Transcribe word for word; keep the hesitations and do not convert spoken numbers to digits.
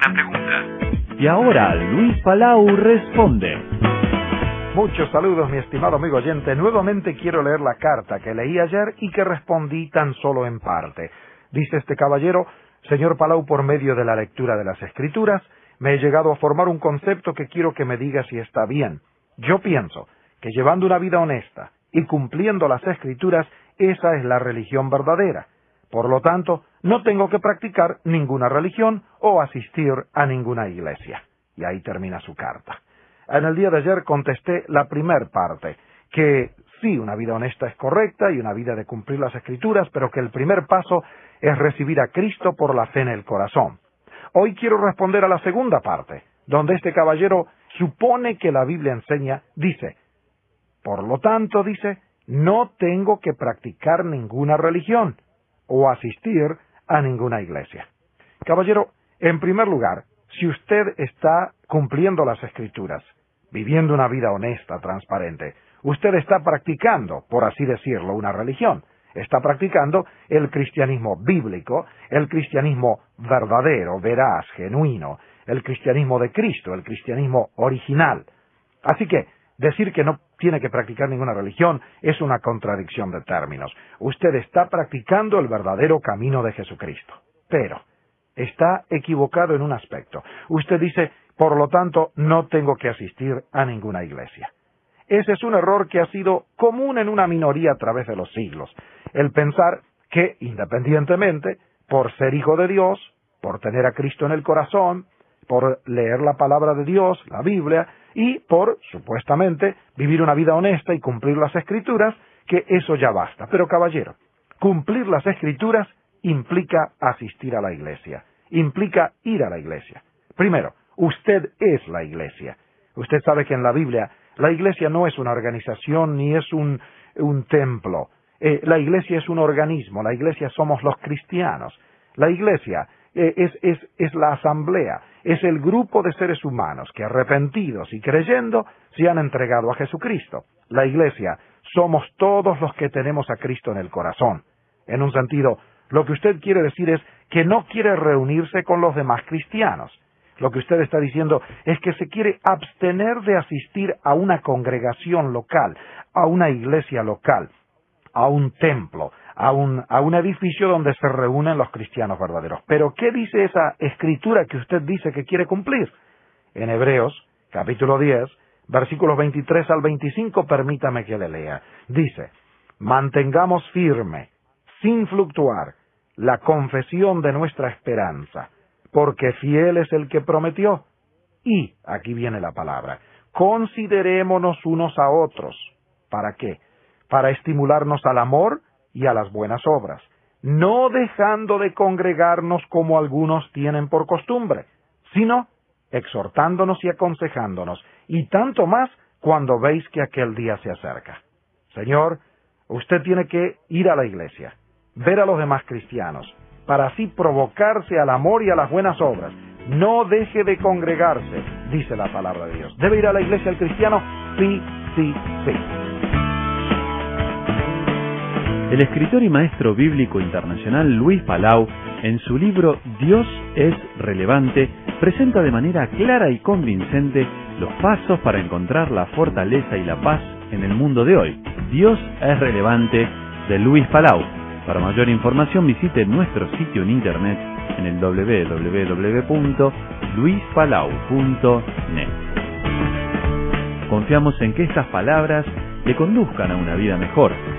una pregunta. Y ahora Luis Palau responde. Muchos saludos, mi estimado amigo oyente. Nuevamente quiero leer la carta que leí ayer y que respondí tan solo en parte. Dice este caballero: señor Palau, por medio de la lectura de las Escrituras, me he llegado a formar un concepto que quiero que me diga si está bien. Yo pienso que llevando una vida honesta y cumpliendo las Escrituras, esa es la religión verdadera. Por lo tanto, no tengo que practicar ninguna religión o asistir a ninguna iglesia. Y ahí termina su carta. En el día de ayer contesté la primer parte, que sí, una vida honesta es correcta y una vida de cumplir las Escrituras, pero que el primer paso es recibir a Cristo por la fe en el corazón. Hoy quiero responder a la segunda parte, donde este caballero supone que la Biblia enseña, dice, por lo tanto, dice, no tengo que practicar ninguna religión o asistir a ninguna iglesia. Caballero, en primer lugar, si usted está cumpliendo las Escrituras, viviendo una vida honesta, transparente, usted está practicando, por así decirlo, una religión. Está practicando el cristianismo bíblico, el cristianismo verdadero, veraz, genuino, el cristianismo de Cristo, el cristianismo original. Así que decir que no tiene que practicar ninguna religión es una contradicción de términos. Usted está practicando el verdadero camino de Jesucristo. Pero está equivocado en un aspecto. Usted dice, por lo tanto, no tengo que asistir a ninguna iglesia. Ese es un error que ha sido común en una minoría a través de los siglos. El pensar que, independientemente, por ser hijo de Dios, por tener a Cristo en el corazón, por leer la palabra de Dios, la Biblia, y por, supuestamente, vivir una vida honesta y cumplir las Escrituras, que eso ya basta. Pero, caballero, cumplir las Escrituras implica asistir a la iglesia, implica ir a la iglesia. Primero, usted es la iglesia. Usted sabe que en la Biblia la iglesia no es una organización ni es un, un templo. Eh, la iglesia es un organismo, la iglesia somos los cristianos. La iglesia eh, es, es, es la asamblea, es el grupo de seres humanos que arrepentidos y creyendo se han entregado a Jesucristo. La iglesia somos todos los que tenemos a Cristo en el corazón. En un sentido, lo que usted quiere decir es que no quiere reunirse con los demás cristianos. Lo que usted está diciendo es que se quiere abstener de asistir a una congregación local, a una iglesia local, a un templo, a un, a un edificio donde se reúnen los cristianos verdaderos. Pero, ¿qué dice esa escritura que usted dice que quiere cumplir? En Hebreos, capítulo diez, versículos veintitrés al veinticinco, permítame que le lea. Dice, mantengamos firme, sin fluctuar, la confesión de nuestra esperanza, porque fiel es el que prometió. Y, aquí viene la palabra, considerémonos unos a otros. ¿Para qué? Para estimularnos al amor y a las buenas obras, no dejando de congregarnos como algunos tienen por costumbre, sino exhortándonos y aconsejándonos, y tanto más cuando veis que aquel día se acerca. Señor, usted tiene que ir a la iglesia, ver a los demás cristianos, para así provocarse al amor y a las buenas obras. No deje de congregarse, dice la palabra de Dios. ¿Debe ir a la iglesia el cristiano? Sí, sí, sí. El escritor y maestro bíblico internacional Luis Palau, en su libro Dios es relevante, presenta de manera clara y convincente los pasos para encontrar la fortaleza y la paz en el mundo de hoy. Dios es relevante, de Luis Palau. Para mayor información visite nuestro sitio en internet en el doble u doble u doble u punto luis palau punto net. Confiamos en que estas palabras le conduzcan a una vida mejor.